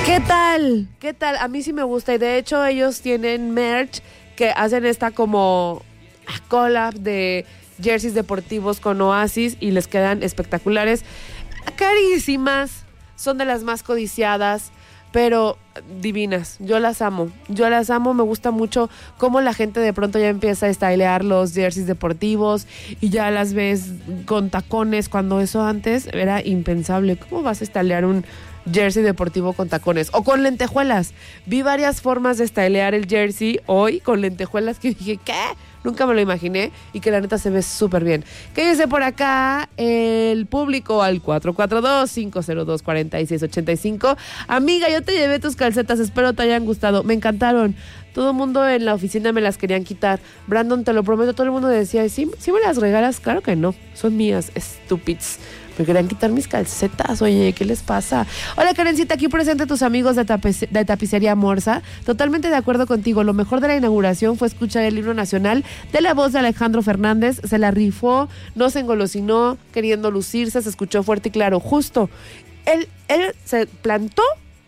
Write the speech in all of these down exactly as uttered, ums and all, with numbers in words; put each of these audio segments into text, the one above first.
¿Qué tal? ¿Qué tal? A mí sí me gusta y de hecho ellos tienen merch que hacen esta como collab de jerseys deportivos con Oasis y les quedan espectaculares, carísimas, son de las más codiciadas, pero divinas. Yo las amo, yo las amo. Me gusta mucho cómo la gente de pronto ya empieza a stylear los jerseys deportivos y ya las ves con tacones, cuando eso antes era impensable. ¿Cómo vas a stylear un jersey deportivo con tacones? O con lentejuelas. Vi varias formas de stylear el jersey hoy con lentejuelas que dije, ¿qué? Nunca me lo imaginé y que la neta se ve súper bien. ¿Qué dice por acá el público al cuatro cuatro dos, cinco cero dos, cuatro seis ocho cinco? Amiga, yo te llevé tus calcetas, espero te hayan gustado. Me encantaron. Todo el mundo en la oficina me las querían quitar. Brandon, te lo prometo, todo el mundo decía, ¿sí, ¿sí me las regalas? Claro que no, son mías, estúpids. Me querían quitar mis calcetas, oye, ¿qué les pasa? Hola, Karencita, aquí presente tus amigos de, tapic- de Tapicería Morsa. Totalmente de acuerdo contigo. Lo mejor de la inauguración fue escuchar el himno nacional de la voz de Alejandro Fernández. Se la rifó, no se engolosinó, queriendo lucirse, se escuchó fuerte y claro. Justo, él, él se plantó,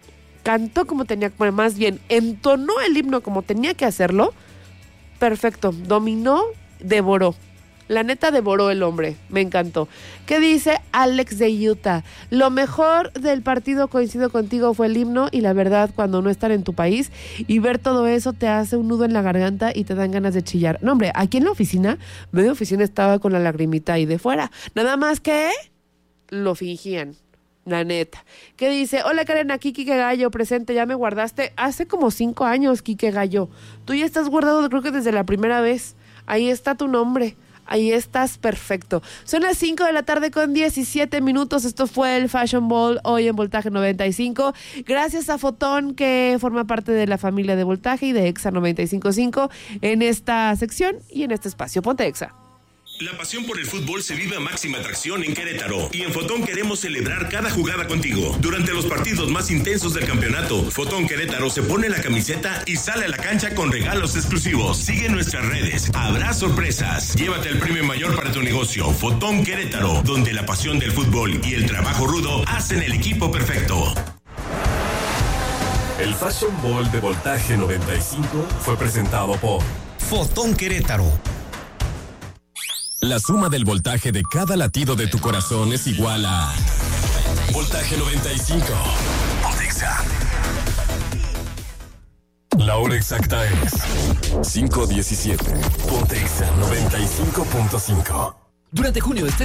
cantó como tenía, bueno, más bien, entonó el himno como tenía que hacerlo. Perfecto, dominó, devoró. La neta devoró el hombre, me encantó. ¿Qué dice Alex de Utah? Lo mejor del partido, coincido contigo, fue el himno y la verdad, cuando no están en tu país y ver todo eso te hace un nudo en la garganta y te dan ganas de chillar. No, hombre, aquí en la oficina, medio oficina estaba con la lagrimita ahí de fuera. Nada más que lo fingían. La neta. ¿Qué dice? Hola, Karen, aquí Quique Gallo, presente, ya me guardaste hace como cinco años, Quique Gallo. Tú ya estás guardado, creo que desde la primera vez. Ahí está tu nombre. Ahí estás, perfecto. Son las cinco de la tarde con diecisiete minutos. Esto fue el Fashion Ball hoy en Voltaje noventa y cinco. Gracias a Fotón, que forma parte de la familia de Voltaje y de Exa noventa y cinco punto cinco en esta sección y en este espacio. Ponte Exa. La pasión por el fútbol se vive a máxima atracción en Querétaro y en Fotón queremos celebrar cada jugada contigo. Durante los partidos más intensos del campeonato, Fotón Querétaro se pone la camiseta y sale a la cancha con regalos exclusivos. Sigue nuestras redes, habrá sorpresas. Llévate el premio mayor para tu negocio. Fotón Querétaro, donde la pasión del fútbol y el trabajo rudo hacen el equipo perfecto. El Fashion Ball de Voltaje noventa y cinco fue presentado por Fotón Querétaro. La suma del voltaje de cada latido de tu corazón es igual a Voltaje noventa y cinco. Pontexa. La hora exacta es cinco diecisiete. Pontexa noventa y cinco punto cinco. Durante junio, este